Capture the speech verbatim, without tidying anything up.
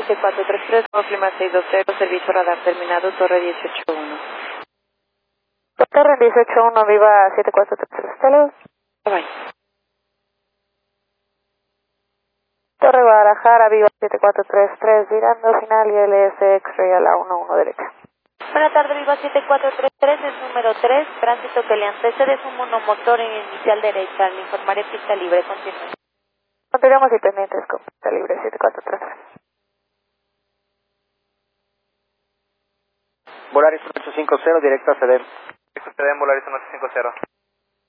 siete cuatro tres tres, clima seis dos cero, servicio radar terminado, torre dieciocho uno. Torre dieciocho uno, viva siete cuatro tres tres, saludos. Bye. Torre Guadalajara, viva siete cuatro tres tres, virando final y L S X-ray a la uno uno derecha. Buenas tardes, viva siete cuatro tres tres, es número tres, tránsito que le antecede su monomotor en inicial derecha, le informaré pista libre, continúe. Continuamos y pendientes con pista libre siete cuatro tres tres. Volaris ocho cinco cero, directo a C D. Directo a C D, Volaris ocho cinco cero.